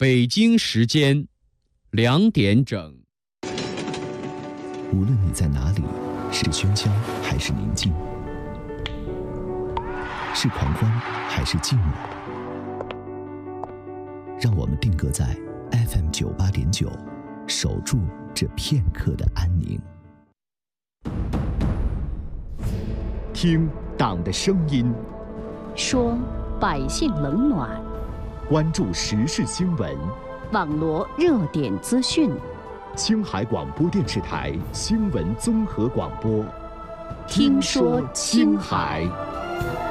北京时间2点整。 无论你在哪里，是喧嚣还是宁静，是狂欢还是寂寞，让我们定格在 FM 98.9，守住这片刻的安宁。 听党的声音， 说百姓冷暖， 关注时事新闻， 网罗热点资讯。 青海广播电视台新闻综合广播， 听说青海。